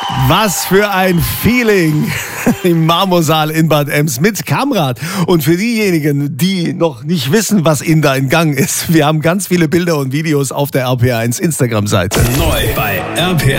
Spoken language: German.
Was für ein Feeling im Marmorsaal in Bad Ems mit Kamrat. Und für diejenigen, die noch nicht wissen, was ihnen da in Gang ist, wir haben ganz viele Bilder und Videos auf der RPR1 Instagram-Seite. Neu bei RPR